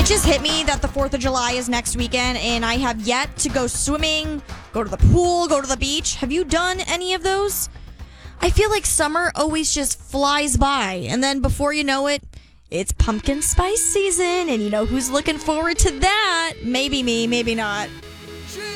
just hit me that the 4th of July is next weekend, and I have yet to go swimming, go to the pool, go to the beach. Have you done any of those? I feel like summer always just flies by, and then before you know it, it's pumpkin spice season, and you know who's looking forward to that? Maybe me, maybe not.